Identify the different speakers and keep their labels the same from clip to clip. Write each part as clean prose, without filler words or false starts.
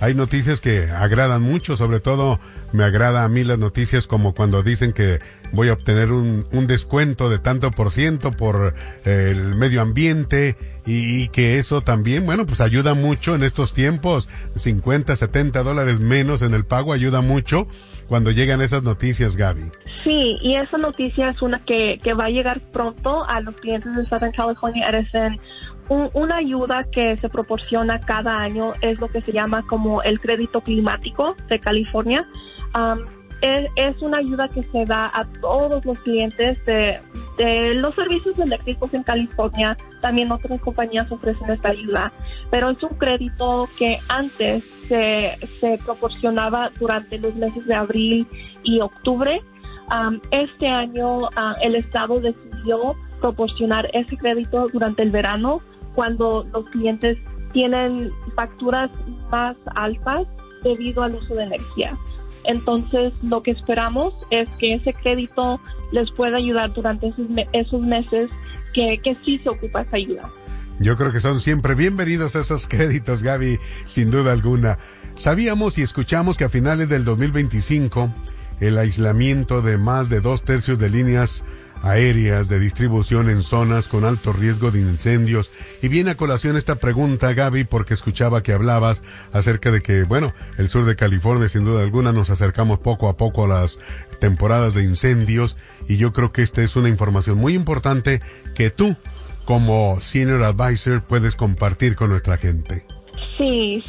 Speaker 1: hay noticias que agradan mucho, sobre todo me agrada a mí las noticias como cuando dicen que voy a obtener un descuento de tanto por ciento por el medio ambiente y que eso también, bueno, pues ayuda mucho en estos tiempos, $50-$70 menos en el pago ayuda mucho cuando llegan esas noticias, Gaby.
Speaker 2: Sí, y esa noticia es una que va a llegar pronto a los clientes de Southern California Edison. Una ayuda que se proporciona cada año es lo que se llama como el crédito climático de California. Es una ayuda que se da a todos los clientes de los servicios eléctricos en California. También otras compañías ofrecen esta ayuda, pero es un crédito que antes se proporcionaba durante los meses de abril y octubre. Este año el estado decidió proporcionar ese crédito durante el verano, cuando los clientes tienen facturas más altas debido al uso de energía. Entonces, lo que esperamos es que ese crédito les pueda ayudar durante esos meses que sí se ocupa esa ayuda.
Speaker 1: Yo creo que son siempre bienvenidos esos créditos, Gaby, sin duda alguna. Sabíamos y escuchamos que a finales del 2025, el aislamiento de más de 2/3 de líneas aéreas de distribución en zonas con alto riesgo de incendios. Y viene a colación esta pregunta, Gaby, porque escuchaba que hablabas acerca de que, bueno, el sur de California, sin duda alguna, nos acercamos poco a poco a las temporadas de incendios, y yo creo que esta es una información muy importante que tú, como Senior Advisor, puedes compartir con nuestra gente.
Speaker 2: Sí,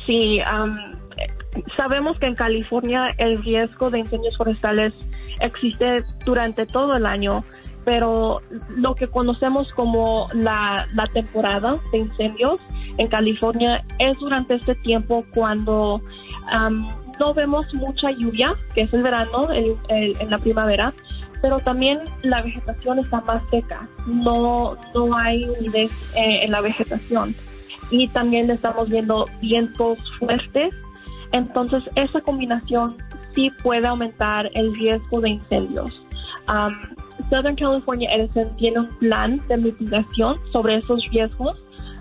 Speaker 2: sabemos que en California el riesgo de incendios forestales existe durante todo el año, pero lo que conocemos como la temporada de incendios en California es durante este tiempo cuando no vemos mucha lluvia, que es el verano, en la primavera, pero también la vegetación está más seca, no hay humedad en la vegetación, y también estamos viendo vientos fuertes. Entonces esa combinación sí puede aumentar el riesgo de incendios. Southern California Edison tiene un plan de mitigación sobre esos riesgos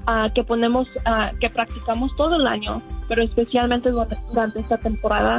Speaker 2: que practicamos todo el año, pero especialmente durante esta temporada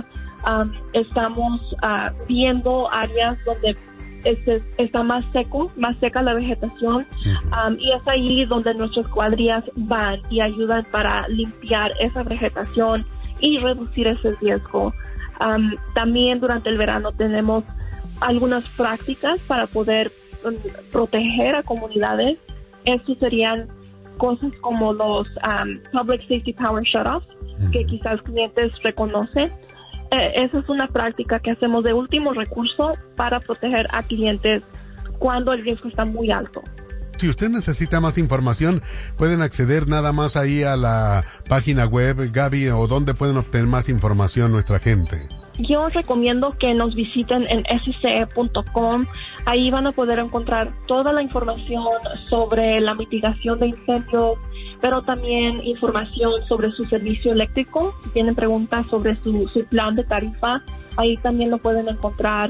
Speaker 2: estamos viendo áreas donde está más seca la vegetación, y es ahí donde nuestras cuadrillas van y ayudan para limpiar esa vegetación y reducir ese riesgo. También durante el verano tenemos algunas prácticas para poder proteger a comunidades. Estos serían cosas como los Public Safety Power Shutoffs, que quizás clientes reconocen. Esa es una práctica que hacemos de último recurso para proteger a clientes cuando el riesgo está muy alto.
Speaker 1: Si usted necesita más información, pueden acceder nada más ahí a la página web, Gaby, o dónde pueden obtener más información nuestra gente.
Speaker 2: Yo recomiendo que nos visiten en sce.com. Ahí van a poder encontrar toda la información sobre la mitigación de incendios, pero también información sobre su servicio eléctrico. Si tienen preguntas sobre su plan de tarifa, ahí también lo pueden encontrar.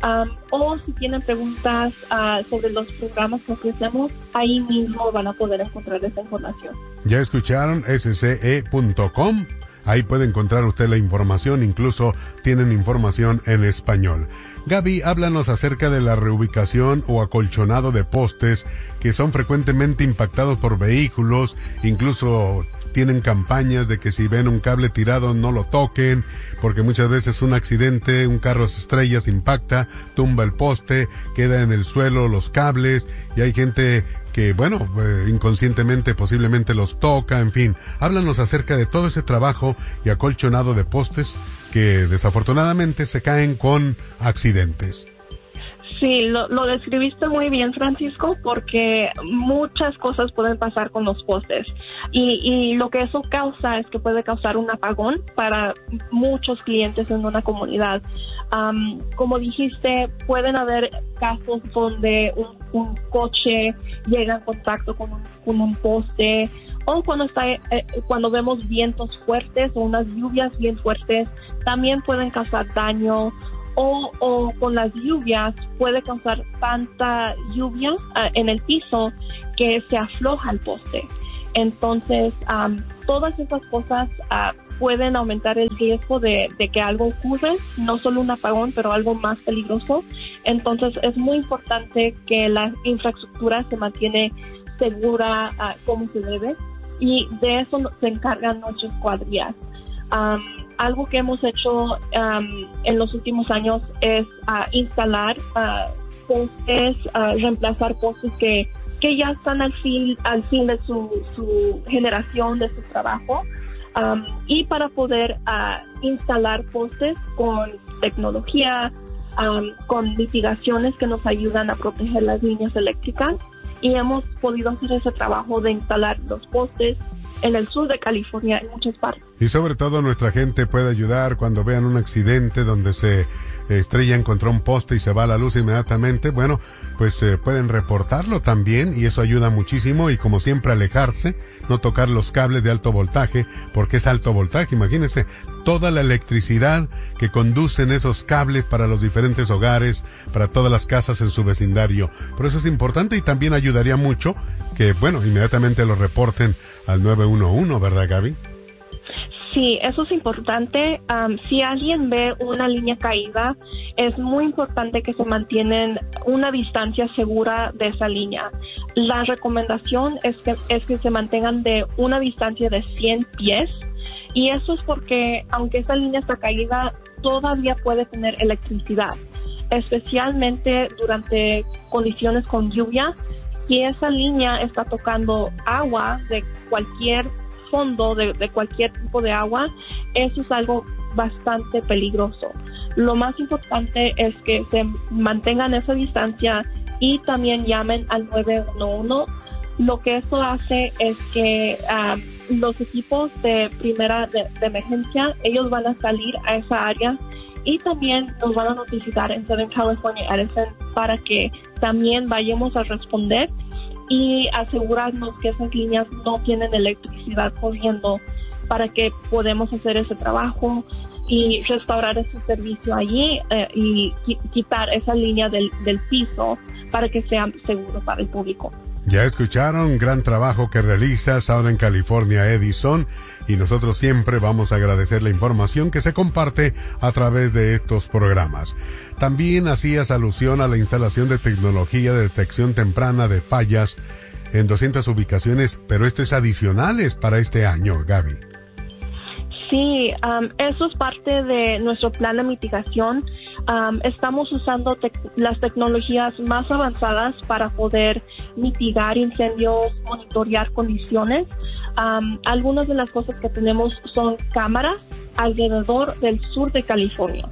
Speaker 2: O si tienen preguntas sobre los programas que ofrecemos, ahí mismo van a poder encontrar esa información.
Speaker 1: Ya escucharon, sce.com. Ahí puede encontrar usted la información, incluso tienen información en español. Gaby, háblanos acerca de la reubicación o acolchonado de postes que son frecuentemente impactados por vehículos, incluso tienen campañas de que si ven un cable tirado no lo toquen, porque muchas veces un accidente, un carro se estrella, se impacta, tumba el poste, queda en el suelo los cables, y hay gente que, bueno, inconscientemente posiblemente los toca, en fin. Háblanos acerca de todo ese trabajo y acolchonado de postes que desafortunadamente se caen con accidentes.
Speaker 2: Sí, lo describiste muy bien, Francisco, porque muchas cosas pueden pasar con los postes, y lo que eso causa es que puede causar un apagón para muchos clientes en una comunidad. Como dijiste, pueden haber casos donde un coche llega en contacto con un poste, o cuando vemos vientos fuertes o unas lluvias bien fuertes, también pueden causar daño. O con las lluvias puede causar tanta lluvia en el piso que se afloja el poste. Entonces, todas esas cosas pueden aumentar el riesgo de que algo ocurre, no solo un apagón, pero algo más peligroso. Entonces es muy importante que la infraestructura se mantiene segura como se debe, y de eso se encargan nuestras cuadrillas. Algo que hemos hecho en los últimos años es instalar postes, reemplazar postes que ya están al fin de su generación, de su trabajo, y para poder instalar postes con tecnología, con mitigaciones que nos ayudan a proteger las líneas eléctricas, y hemos podido hacer ese trabajo de instalar los postes en el sur de California, en muchas partes.
Speaker 1: Y sobre todo nuestra gente puede ayudar cuando vean un accidente donde se estrellan contra un poste y se va la luz inmediatamente. Bueno, pues pueden reportarlo también, y eso ayuda muchísimo. Y como siempre, alejarse, no tocar los cables de alto voltaje, porque es alto voltaje. Imagínense toda la electricidad que conducen esos cables para los diferentes hogares, para todas las casas en su vecindario. Por eso es importante, y también ayudaría mucho que, bueno, inmediatamente lo reporten al 911, ¿verdad, Gaby?
Speaker 2: Sí, eso es importante. Si alguien ve una línea caída, es muy importante que se mantienen una distancia segura de esa línea. La recomendación es que se mantengan de una distancia de 100 pies, y eso es porque, aunque esa línea está caída, todavía puede tener electricidad, especialmente durante condiciones con lluvia. Si esa línea está tocando agua de cualquier fondo, de cualquier tipo de agua, eso es algo bastante peligroso. Lo más importante es que se mantengan esa distancia y también llamen al 911. Lo que eso hace es que los equipos de emergencia, ellos van a salir a esa área, y también nos van a notificar en Southern California Edison para que también vayamos a responder y asegurarnos que esas líneas no tienen electricidad corriendo, para que podamos hacer ese trabajo y restaurar ese servicio allí, y quitar esa línea del piso para que sea seguro para el público.
Speaker 1: Ya escucharon, gran trabajo que realizas ahora en California Edison, y nosotros siempre vamos a agradecer la información que se comparte a través de estos programas. También hacías alusión a la instalación de tecnología de detección temprana de fallas en 200 ubicaciones, pero esto es adicionales para este año, Gaby.
Speaker 2: Sí, eso es parte de nuestro plan de mitigación. Estamos usando las tecnologías más avanzadas para poder mitigar incendios, monitorear condiciones. Algunas de las cosas que tenemos son cámaras alrededor del sur de California,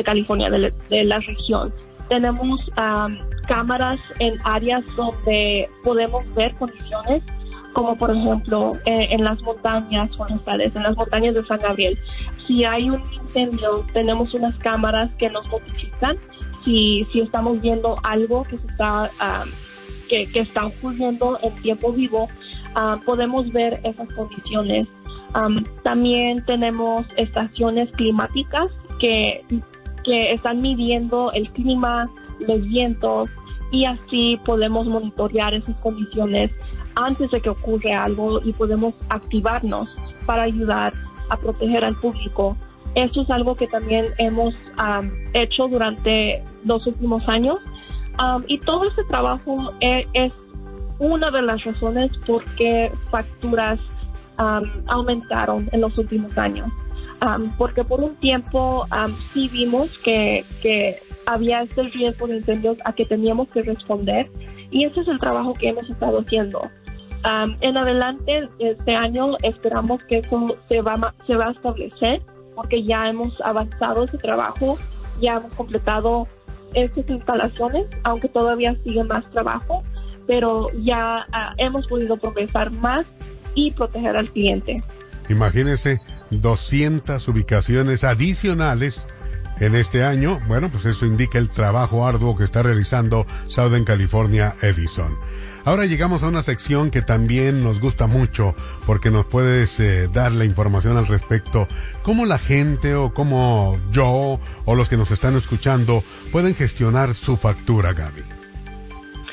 Speaker 2: de la región. Tenemos cámaras en áreas donde podemos ver condiciones, como por ejemplo en las montañas forestales, en las montañas de San Gabriel. Si hay un incendio, tenemos unas cámaras que nos notifican si estamos viendo algo que se está que está ocurriendo en tiempo vivo. Podemos ver esas condiciones. También tenemos estaciones climáticas que están midiendo el clima, los vientos, y así podemos monitorear esas condiciones antes de que ocurra algo, y podemos activarnos para ayudar a proteger al público. Eso es algo que también hemos hecho durante los últimos años, y todo este trabajo es una de las razones por qué facturas aumentaron en los últimos años. Porque por un tiempo sí vimos que había este riesgo de incendios a que teníamos que responder, y ese es el trabajo que hemos estado haciendo. En adelante, este año, esperamos que eso se va a establecer, porque ya hemos avanzado ese trabajo, ya hemos completado estas instalaciones, aunque todavía sigue más trabajo, pero ya hemos podido progresar más y proteger al cliente.
Speaker 1: Imagínense 200 ubicaciones adicionales en este año. Bueno, pues eso indica el trabajo arduo que está realizando Southern California Edison. Ahora llegamos a una sección que también nos gusta mucho, porque nos puedes dar la información al respecto. ¿Cómo la gente, o cómo yo, o los que nos están escuchando, pueden gestionar su factura, Gaby?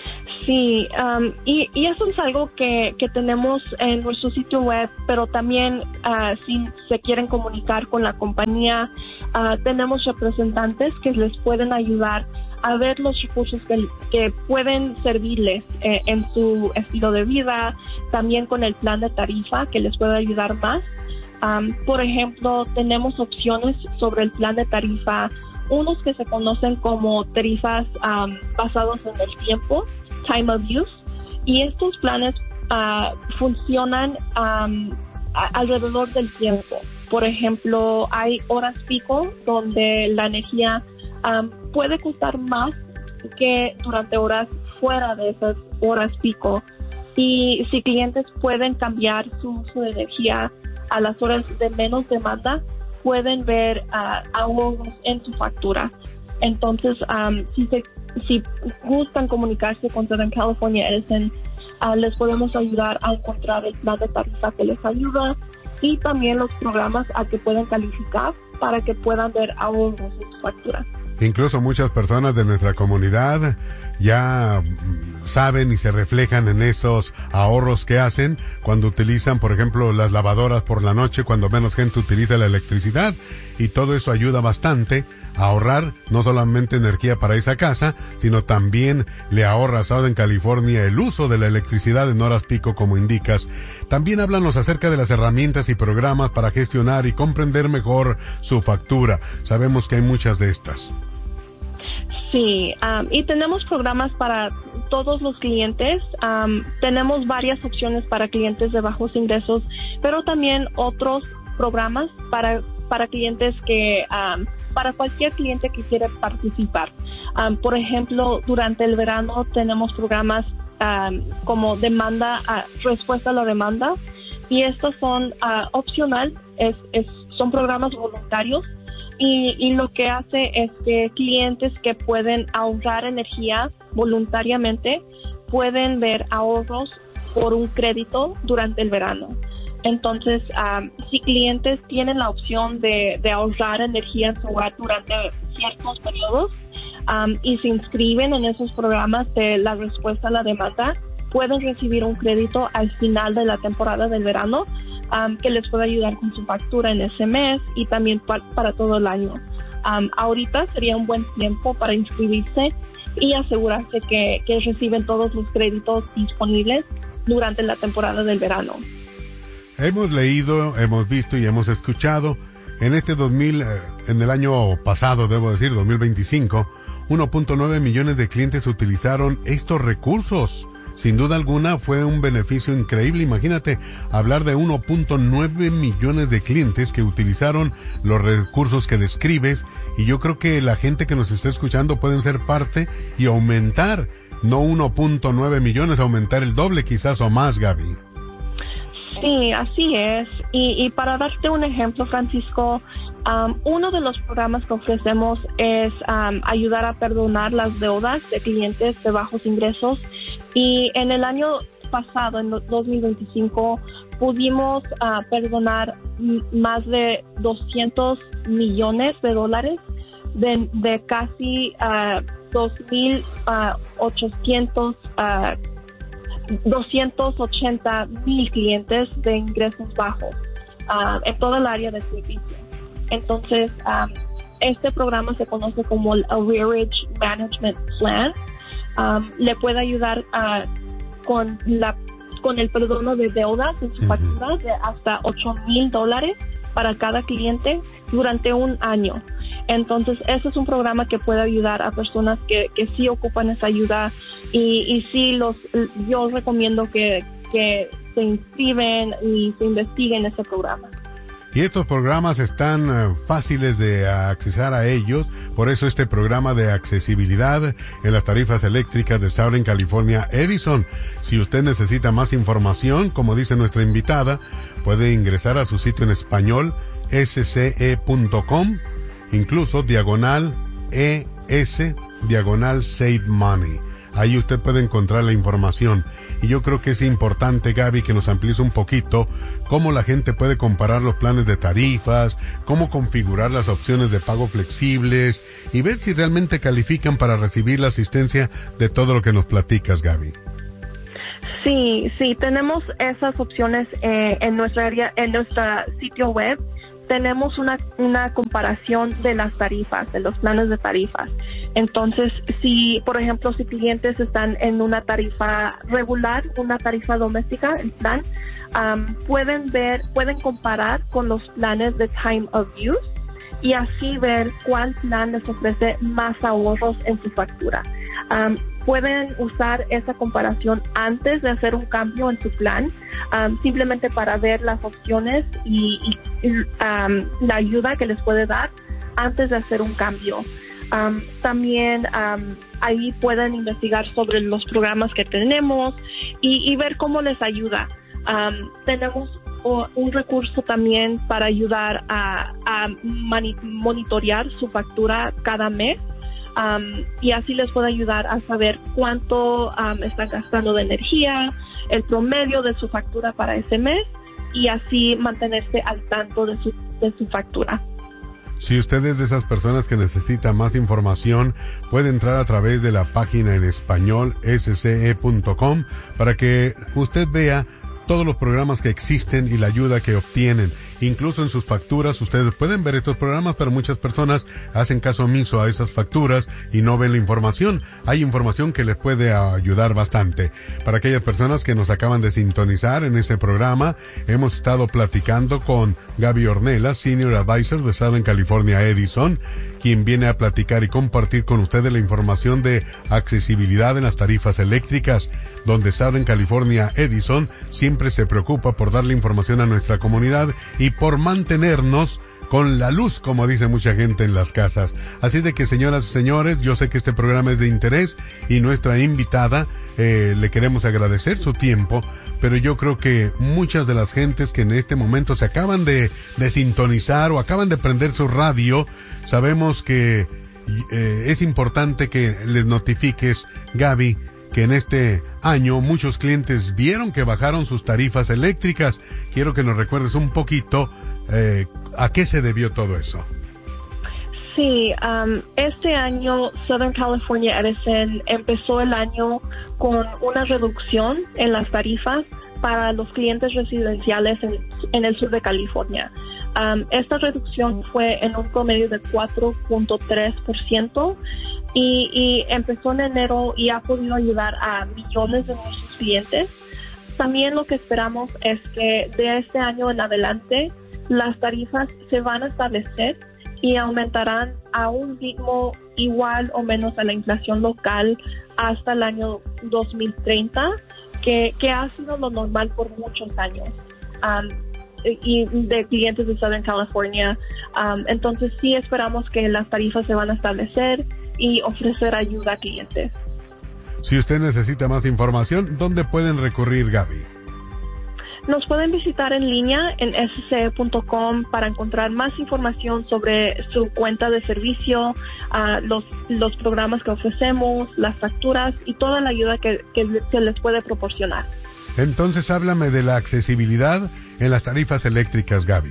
Speaker 2: Sí, y eso es algo que tenemos en nuestro sitio web, pero también si se quieren comunicar con la compañía, tenemos representantes que les pueden ayudar a ver los recursos que pueden servirles en su estilo de vida, también con el plan de tarifa que les puede ayudar más. Por ejemplo, tenemos opciones sobre el plan de tarifa, unos que se conocen como tarifas basados en el tiempo, time of use, y estos planes funcionan alrededor del tiempo. Por ejemplo, hay horas pico donde la energía puede costar más que durante horas fuera de esas horas pico, y si clientes pueden cambiar su uso de energía a las horas de menos demanda, pueden ver ahorros en su factura. Entonces, si gustan comunicarse con Southern California Edison, les podemos ayudar a encontrar el plan de tarifa que les ayuda y también los programas a que puedan calificar para que puedan ver ahorros en su factura.
Speaker 1: Incluso muchas personas de nuestra comunidad ya saben y se reflejan en esos ahorros que hacen cuando utilizan, por ejemplo, las lavadoras por la noche, cuando menos gente utiliza la electricidad, y todo eso ayuda bastante a ahorrar no solamente energía para esa casa, sino también le ahorra a Southern California el uso de la electricidad en horas pico, como indicas. También háblanos acerca de las herramientas y programas para gestionar y comprender mejor su factura. Sabemos que hay muchas de estas.
Speaker 2: Sí, y tenemos programas para todos los clientes. Tenemos varias opciones para clientes de bajos ingresos, pero también otros programas para clientes que, para cualquier cliente que quiera participar. Por ejemplo, durante el verano tenemos programas como respuesta a la demanda, y estos son opcional, son programas voluntarios. Y lo que hace es que clientes que pueden ahorrar energía voluntariamente pueden ver ahorros por un crédito durante el verano. Entonces, si clientes tienen la opción de ahorrar energía en su hogar durante ciertos periodos y se inscriben en esos programas de la respuesta a la demanda, pueden recibir un crédito al final de la temporada del verano que les puede ayudar con su factura en ese mes y también para todo el año. Ahorita sería un buen tiempo para inscribirse y asegurarse que reciben todos los créditos disponibles durante la temporada del verano.
Speaker 1: Hemos leído, hemos visto y hemos escuchado en en el año pasado, debo decir, 2025, 1.9 millones de clientes utilizaron estos recursos. Sin duda alguna fue un beneficio increíble. Imagínate hablar de 1.9 millones de clientes que utilizaron los recursos que describes, y yo creo que la gente que nos está escuchando pueden ser parte y aumentar, no 1.9 millones, aumentar el doble quizás o más, Gaby.
Speaker 2: Sí, así es. Y para darte un ejemplo, Francisco, uno de los programas que ofrecemos es ayudar a perdonar las deudas de clientes de bajos ingresos. Y en el año pasado, en 2025, pudimos perdonar más de $200 millones de casi 280,000 clientes de ingresos bajos en toda el área de servicio. Entonces, este programa se conoce como el Arrearage Management Plan. Le puede ayudar con el perdono de deudas en su factura de hasta $8,000 para cada cliente durante un año. Entonces, ese es un programa que puede ayudar a personas que sí ocupan esa ayuda, y sí yo recomiendo que se inscriben y se investiguen ese programa.
Speaker 1: Y estos programas están fáciles de accesar a ellos, por eso este programa de accesibilidad en las tarifas eléctricas de Southern California Edison. Si usted necesita más información, como dice nuestra invitada, puede ingresar a su sitio en español, sce.com, incluso /ES/Save Money. ahí usted puede encontrar la información. Y yo creo que es importante, Gaby, que nos amplíes un poquito cómo la gente puede comparar los planes de tarifas, cómo configurar las opciones de pago flexibles y ver si realmente califican para recibir la asistencia de todo lo que nos platicas, Gaby.
Speaker 2: Sí, tenemos esas opciones en nuestra área, en nuestro sitio web. Tenemos una comparación de las tarifas, de los planes de tarifas. Entonces, si, por ejemplo, si clientes están en una tarifa regular, una tarifa doméstica, el plan, pueden comparar con los planes de Time of Use y así ver cuál plan les ofrece más ahorros en su factura. Pueden usar esa comparación antes de hacer un cambio en su plan, simplemente para ver las opciones y la ayuda que les puede dar antes de hacer un cambio. También ahí pueden investigar sobre los programas que tenemos y ver cómo les ayuda. Tenemos un recurso también para ayudar a monitorear su factura cada mes. Y así les puede ayudar a saber cuánto están gastando de energía, el promedio de su factura para ese mes y así mantenerse al tanto de su factura.
Speaker 1: Si usted es de esas personas que necesita más información, puede entrar a través de la página en español sce.com para que usted vea todos los programas que existen y la ayuda que obtienen. Incluso en sus facturas ustedes pueden ver estos programas, pero muchas personas hacen caso omiso a esas facturas y no ven la información. Hay información que les puede ayudar bastante. Para aquellas personas que nos acaban de sintonizar en este programa, hemos estado platicando con Gaby Ornelas, Senior Advisor de Southern California Edison, quien viene a platicar y compartir con ustedes la información de accesibilidad en las tarifas eléctricas, donde Southern California Edison siempre se preocupa por darle información a nuestra comunidad y por mantenernos con la luz, como dice mucha gente en las casas. Así de que, señoras y señores, yo sé que este programa es de interés y nuestra invitada, le queremos agradecer su tiempo, pero yo creo que muchas de las gentes que en este momento se acaban de sintonizar o acaban de prender su radio, sabemos que es importante que les notifiques, Gaby, que en este año muchos clientes vieron que bajaron sus tarifas eléctricas. Quiero que nos recuerdes un poquito a qué se debió todo eso.
Speaker 2: Sí, este año Southern California Edison empezó el año con una reducción en las tarifas para los clientes residenciales en el sur de California. Esta reducción fue en un promedio de 4.3%. Y empezó en enero y ha podido ayudar a millones de nuestros clientes. También lo que esperamos es que de este año en adelante las tarifas se van a establecer y aumentarán a un ritmo igual o menos a la inflación local hasta el año 2030, que ha sido lo normal por muchos años. Y de clientes de Southern California. Entonces sí esperamos que las tarifas se van a establecer y ofrecer ayuda a clientes.
Speaker 1: Si usted necesita más información, ¿dónde pueden recurrir, Gaby?
Speaker 2: Nos pueden visitar en línea en sce.com para encontrar más información sobre su cuenta de servicio, los programas que ofrecemos, las facturas y toda la ayuda que se les puede proporcionar.
Speaker 1: Entonces háblame de la accesibilidad en las tarifas eléctricas, Gaby.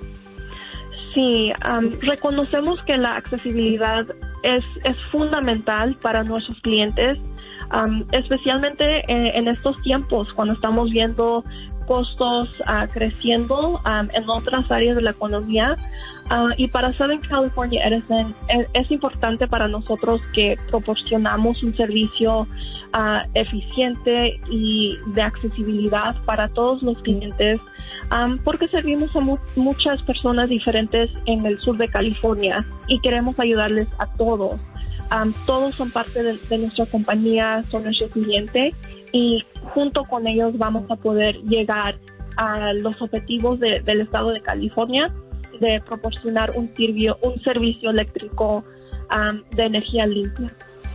Speaker 2: Sí, reconocemos que la accesibilidad es fundamental para nuestros clientes, especialmente en estos tiempos cuando estamos viendo costos creciendo en otras áreas de la economía. Y para Southern California Edison es importante para nosotros que proporcionamos un servicio eficiente y de accesibilidad para todos los clientes, porque servimos a muchas personas diferentes en el sur de California y queremos ayudarles a todos. Todos son parte de nuestra compañía, son nuestro cliente y junto con ellos vamos a poder llegar a los objetivos del estado de California de proporcionar un servicio eléctrico de energía limpia.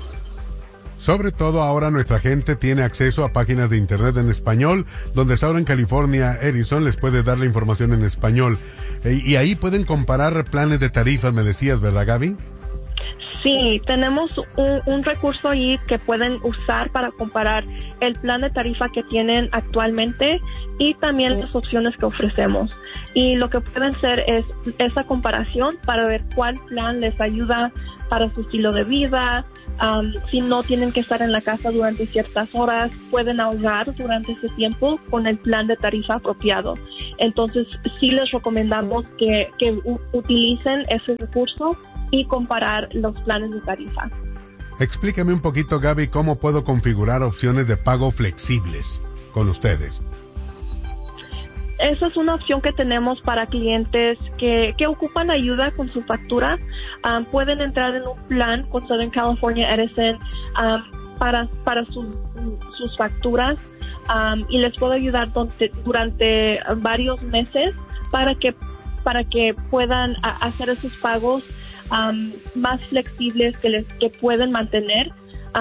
Speaker 1: Sobre todo ahora nuestra gente tiene acceso a páginas de internet en español, donde Southern California Edison les puede dar la información en español. Y ahí pueden comparar planes de tarifas, me decías, ¿verdad, Gaby?
Speaker 2: Sí, tenemos un recurso ahí que pueden usar para comparar el plan de tarifa que tienen actualmente y también las opciones que ofrecemos. Y lo que pueden hacer es esa comparación para ver cuál plan les ayuda para su estilo de vida. Si no tienen que estar en la casa durante ciertas horas, pueden ahorrar durante ese tiempo con el plan de tarifa apropiado. Entonces, sí les recomendamos que utilicen ese recurso y comparar los planes de tarifa.
Speaker 1: Explícame un poquito, Gaby, cómo puedo configurar opciones de pago flexibles con ustedes.
Speaker 2: Esa es una opción que tenemos para clientes que ocupan ayuda con su factura. Pueden entrar en un plan con Southern California Edison para sus facturas y les puedo ayudar durante varios meses para que puedan hacer esos pagos más flexibles que pueden mantener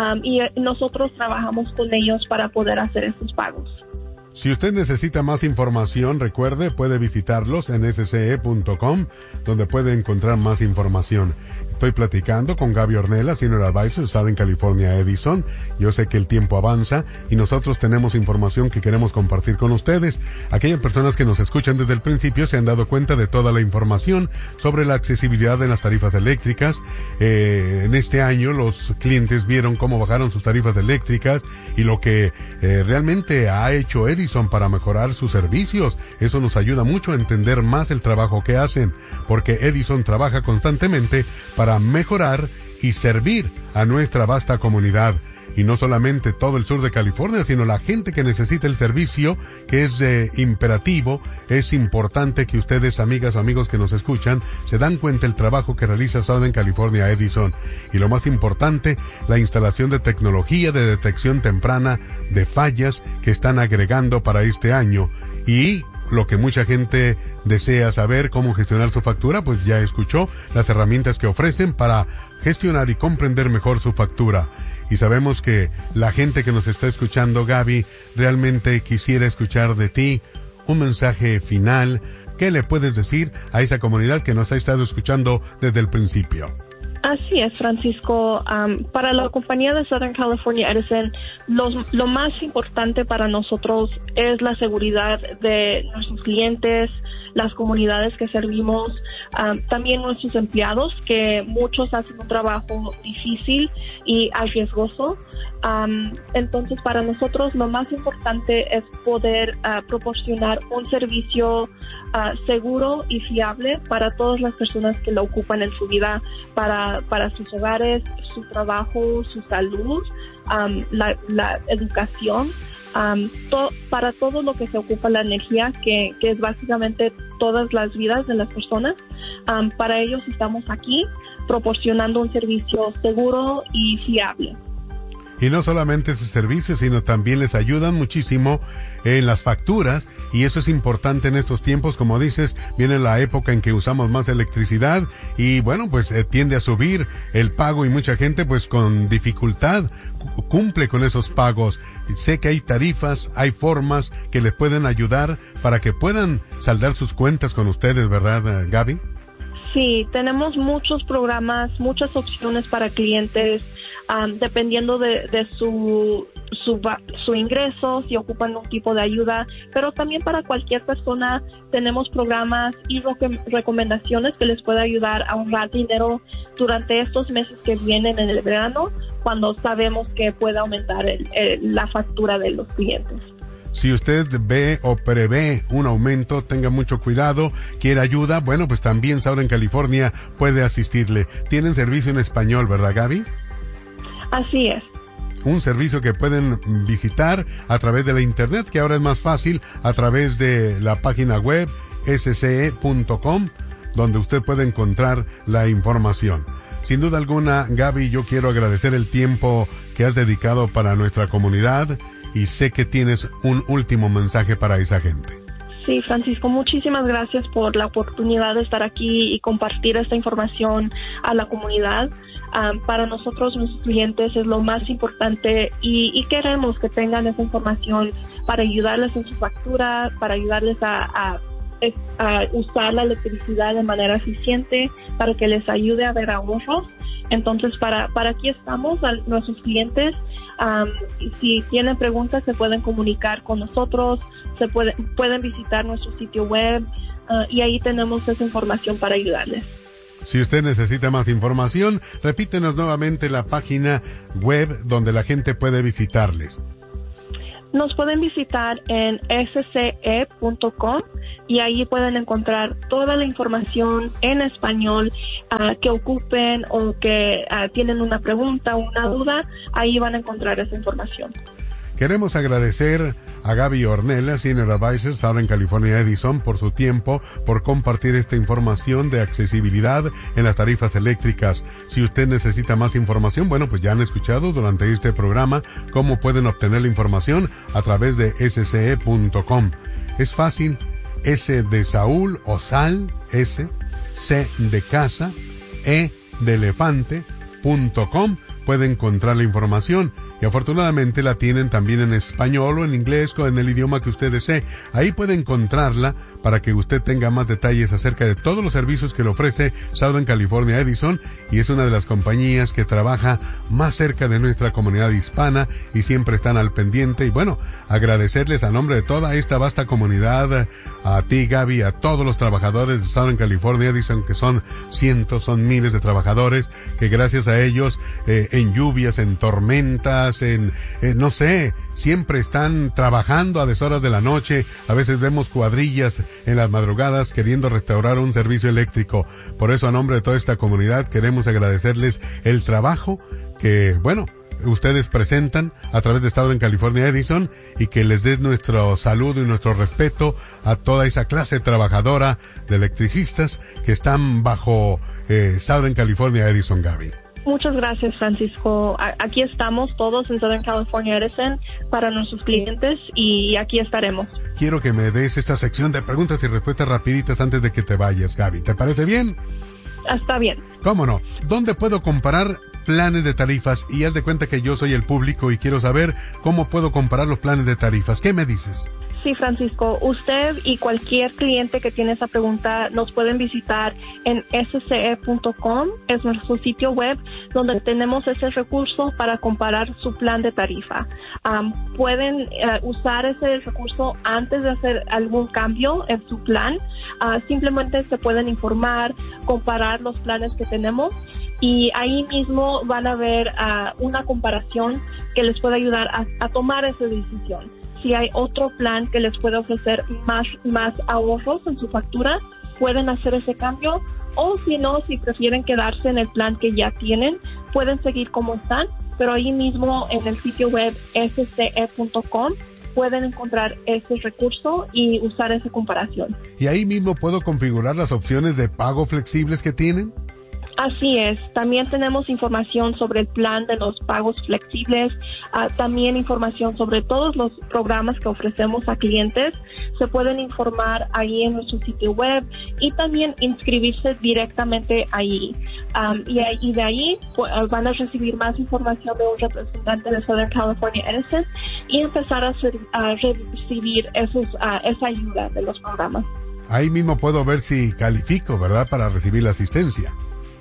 Speaker 2: y nosotros trabajamos con ellos para poder hacer esos pagos.
Speaker 1: Si usted necesita más información, recuerde, puede visitarlos en sce.com, donde puede encontrar más información. Estoy platicando con Gaby Ornella, Senior Advisor, Southern California Edison. Yo sé que el tiempo avanza y nosotros tenemos información que queremos compartir con ustedes. Aquellas personas que nos escuchan desde el principio se han dado cuenta de toda la información sobre la accesibilidad en las tarifas eléctricas. En este año los clientes vieron cómo bajaron sus tarifas eléctricas y lo que realmente ha hecho Edison para mejorar sus servicios. Eso nos ayuda mucho a entender más el trabajo que hacen, porque Edison trabaja constantemente para mejorar y servir a nuestra vasta comunidad. Y no solamente todo el sur de California, sino la gente que necesita el servicio, que es imperativo. Es importante que ustedes, amigas o amigos que nos escuchan, se dan cuenta del trabajo que realiza Southern California Edison. Y lo más importante, la instalación de tecnología de detección temprana de fallas que están agregando para este año. Y lo que mucha gente desea saber, cómo gestionar su factura, pues ya escuchó las herramientas que ofrecen para gestionar y comprender mejor su factura. Y sabemos que la gente que nos está escuchando, Gaby, realmente quisiera escuchar de ti un mensaje final. ¿Qué le puedes decir a esa comunidad que nos ha estado escuchando desde el principio?
Speaker 2: Así es, Francisco. Para la compañía de Southern California Edison, lo más importante para nosotros es la seguridad de nuestros clientes, las comunidades que servimos, también nuestros empleados, que muchos hacen un trabajo difícil y arriesgoso. Entonces, para nosotros lo más importante es poder proporcionar un servicio seguro y fiable para todas las personas que lo ocupan en su vida, para sus hogares, su trabajo, su salud, la educación, para todo lo que se ocupa la energía, que es básicamente todas las vidas de las personas. Para ellos estamos aquí proporcionando un servicio seguro y fiable.
Speaker 1: Y no solamente ese servicio, sino también les ayudan muchísimo en las facturas, y eso es importante en estos tiempos. Como dices, viene la época en que usamos más electricidad y bueno, pues tiende a subir el pago y mucha gente pues con dificultad cumple con esos pagos. Sé que hay tarifas, hay formas que les pueden ayudar para que puedan saldar sus cuentas con ustedes, ¿verdad, Gaby?
Speaker 2: Sí, tenemos muchos programas, muchas opciones para clientes, dependiendo de su ingreso, si ocupan un tipo de ayuda, pero también para cualquier persona tenemos programas y recomendaciones que les puede ayudar a ahorrar dinero durante estos meses que vienen en el verano, cuando sabemos que puede aumentar la factura de los clientes.
Speaker 1: Si usted ve o prevé un aumento, tenga mucho cuidado. ¿Quiere ayuda? Bueno, pues también Southern California puede asistirle. Tienen servicio en español, ¿verdad, Gaby?
Speaker 2: Así es.
Speaker 1: Un servicio que pueden visitar a través de la internet, que ahora es más fácil a través de la página web sce.com, donde usted puede encontrar la información. Sin duda alguna, Gaby, yo quiero agradecer el tiempo que has dedicado para nuestra comunidad y sé que tienes un último mensaje para esa gente.
Speaker 2: Sí, Francisco, muchísimas gracias por la oportunidad de estar aquí y compartir esta información a la comunidad. Para nosotros, nuestros clientes, es lo más importante y queremos que tengan esa información para ayudarles en su factura, para ayudarles a usar la electricidad de manera eficiente, para que les ayude a ver ahorros Entonces, para aquí estamos, a nuestros clientes. Si tienen preguntas, se pueden comunicar con nosotros, pueden visitar nuestro sitio web y ahí tenemos esa información para ayudarles.
Speaker 1: Si usted necesita más información, repítenos nuevamente la página web donde la gente puede visitarles.
Speaker 2: Nos pueden visitar en sce.com y ahí pueden encontrar toda la información en español que ocupen o que tienen una pregunta o una duda. Ahí van a encontrar esa información.
Speaker 1: Queremos agradecer a Gaby Ornella, Senior Advisor, Southern California Edison, por su tiempo, por compartir esta información de accesibilidad en las tarifas eléctricas. Si usted necesita más información, bueno, pues ya han escuchado durante este programa cómo pueden obtener la información a través de sce.com. Es fácil, S de Saúl o Sal, S, C de casa, E de elefante.com. Puede encontrar la información y afortunadamente la tienen también en español o en inglés o en el idioma que usted desee. Ahí puede encontrarla para que usted tenga más detalles acerca de todos los servicios que le ofrece Southern California Edison, y es una de las compañías que trabaja más cerca de nuestra comunidad hispana y siempre están al pendiente. Y bueno, agradecerles a nombre de toda esta vasta comunidad, a ti, Gaby, a todos los trabajadores de Southern California Edison, que son cientos, son miles de trabajadores, que gracias a ellos, en lluvias, en tormentas, no sé, siempre están trabajando a deshoras de la noche. A veces vemos cuadrillas en las madrugadas queriendo restaurar un servicio eléctrico. Por eso, a nombre de toda esta comunidad, queremos agradecerles el trabajo que, bueno, ustedes presentan a través de Southern California Edison, y que les des nuestro saludo y nuestro respeto a toda esa clase trabajadora de electricistas que están bajo Southern California Edison, Gaby.
Speaker 2: Muchas gracias, Francisco. Aquí estamos todos en Southern California Edison para nuestros clientes y aquí estaremos.
Speaker 1: Quiero que me des esta sección de preguntas y respuestas rapiditas antes de que te vayas, Gaby. ¿Te parece bien?
Speaker 2: Está bien.
Speaker 1: ¿Cómo no? ¿Dónde puedo comparar planes de tarifas? Y haz de cuenta que yo soy el público y quiero saber cómo puedo comparar los planes de tarifas. ¿Qué me dices?
Speaker 2: Sí, Francisco, usted y cualquier cliente que tiene esa pregunta nos pueden visitar en sce.com, es nuestro sitio web donde tenemos ese recurso para comparar su plan de tarifa. Pueden usar ese recurso antes de hacer algún cambio en su plan. Simplemente se pueden informar, comparar los planes que tenemos, y ahí mismo van a ver una comparación que les puede ayudar a tomar esa decisión. Si hay otro plan que les puede ofrecer más ahorros en su factura, pueden hacer ese cambio, o si no, si prefieren quedarse en el plan que ya tienen, pueden seguir como están, pero ahí mismo en el sitio web sce.com pueden encontrar ese recurso y usar esa comparación.
Speaker 1: ¿Y ahí mismo puedo configurar las opciones de pago flexibles que tienen?
Speaker 2: Así es. También tenemos información sobre el plan de los pagos flexibles, también información sobre todos los programas que ofrecemos a clientes. Se pueden informar ahí en nuestro sitio web y también inscribirse directamente ahí. Y de ahí van a recibir más información de un representante de Southern California Edison y empezar a recibir esa ayuda de los programas.
Speaker 1: Ahí mismo puedo ver si califico, ¿verdad?, para recibir la asistencia.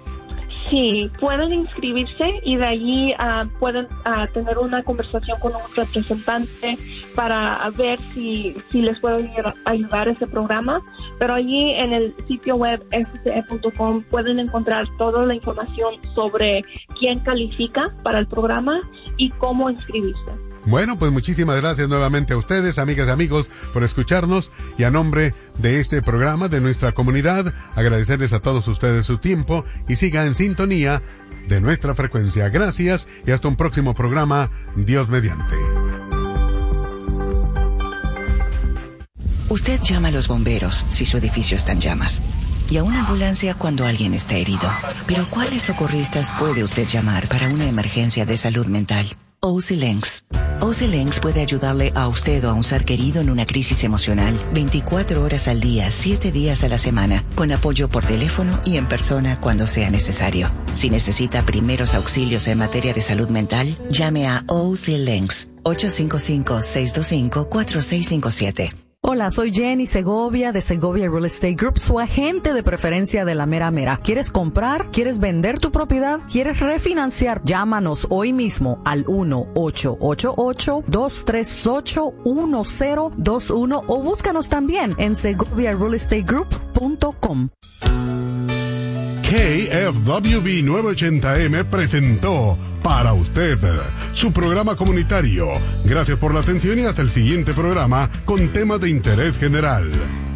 Speaker 2: Sí, pueden inscribirse y de allí pueden tener una conversación con un representante para ver si les puede ayudar ese programa. Pero allí en el sitio web sce.com pueden encontrar toda la información sobre quién califica para el programa y cómo inscribirse.
Speaker 1: Bueno, pues muchísimas gracias nuevamente a ustedes, amigas y amigos, por escucharnos, y a nombre de este programa, de nuestra comunidad, agradecerles a todos ustedes su tiempo y siga en sintonía de nuestra frecuencia. Gracias y hasta un próximo programa, Dios mediante.
Speaker 3: Usted llama a los bomberos si su edificio está en llamas, y a una ambulancia cuando alguien está herido. Pero ¿cuáles socorristas puede usted llamar para una emergencia de salud mental? OC Lenx. OC Lenx puede ayudarle a usted o a un ser querido en una crisis emocional 24 horas al día, 7 días a la semana, con apoyo por teléfono y en persona cuando sea necesario. Si necesita primeros auxilios en materia de salud mental, llame a OC Lenx 855-625-4657.
Speaker 4: Hola, soy Jenny Segovia de Segovia Real Estate Group, su agente de preferencia de la mera mera. ¿Quieres comprar? ¿Quieres vender tu propiedad? ¿Quieres refinanciar? Llámanos hoy mismo al 1-888-238-1021 o búscanos también en segoviarealestategroup.com.
Speaker 1: KFWB 980M presentó para usted su programa comunitario. Gracias por la atención y hasta el siguiente programa con temas de interés general.